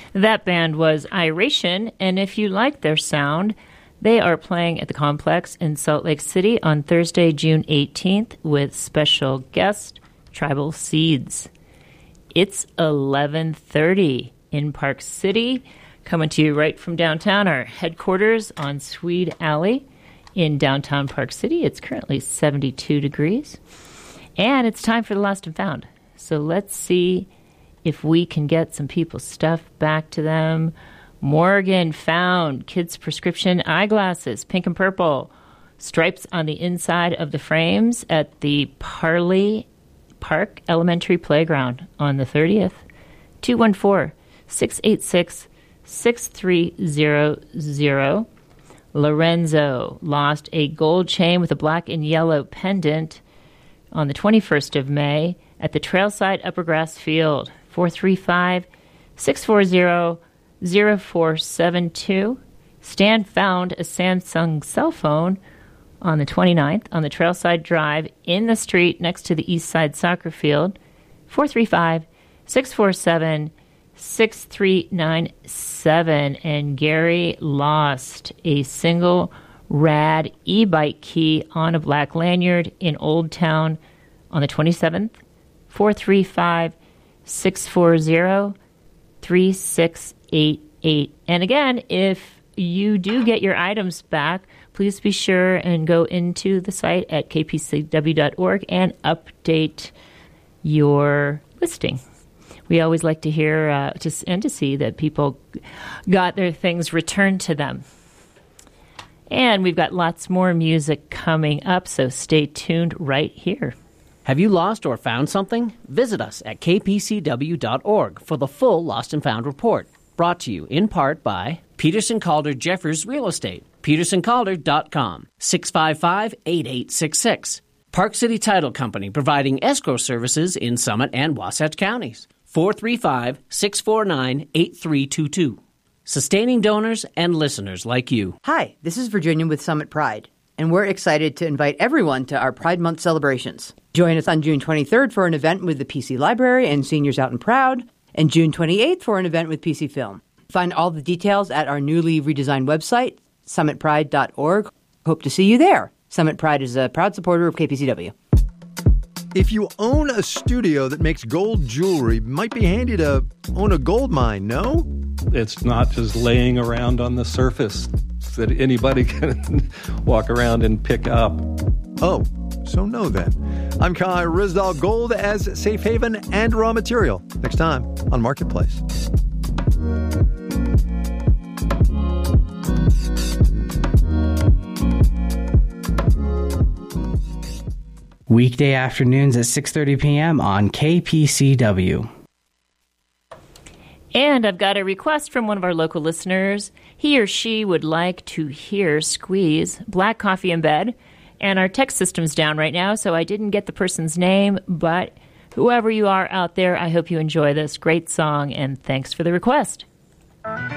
That band was Iration, and if you like their sound, they are playing at the Complex in Salt Lake City on Thursday, June 18th with special guest Tribal Seeds. It's 11:30 in Park City, coming to you right from downtown, our headquarters on Swede Alley in downtown Park City. It's currently 72 degrees, and it's time for the Lost and Found. So let's see if we can get some people's stuff back to them. Morgan found kids' prescription eyeglasses, pink and purple, stripes on the inside of the frames at the Parley Park Elementary Playground on the 30th. 214-686-6300. Lorenzo lost a gold chain with a black and yellow pendant on the 21st of May at the Trailside Upper Grass Field. 435-640-0472. Stan found a Samsung cell phone on the 29th on the Trailside Drive in the street next to the East Side Soccer Field. 435-647-6397. And Gary lost a single rad e-bike key on a black lanyard in Old Town on the 27th. 435-640-3688. And again, if you do get your items back, please be sure and go into the site at kpcw.org and update your listing. We always like to hear and to see that people got their things returned to them. And we've got lots more music coming up, so stay tuned right here. Have you lost or found something? Visit us at kpcw.org for the full Lost and Found report. Brought to you in part by Peterson Calder Jeffers Real Estate, petersoncalder.com, 655-8866. Park City Title Company, providing escrow services in Summit and Wasatch counties, 435-649-8322. Sustaining donors and listeners like you. Hi, this is Virginia with Summit Pride, and we're excited to invite everyone to our Pride Month celebrations. Join us on June 23rd for an event with the PC Library and Seniors Out and Proud, and June 28th for an event with PC Film. Find all the details at our newly redesigned website, summitpride.org. Hope to see you there. Summit Pride is a proud supporter of KPCW. If you own a studio that makes gold jewelry, it might be handy to own a gold mine, no? It's not just laying around on the surface that anybody can walk around and pick up. Oh, so no then. I'm Kai Rizdal. Gold as safe haven and raw material. Next time on Marketplace. Weekday afternoons at 6:30 p.m. on KPCW. And I've got a request from one of our local listeners. He or she would like to hear Squeeze, Black Coffee in Bed. And our text system's down right now, so I didn't get the person's name. But whoever you are out there, I hope you enjoy this great song, and thanks for the request.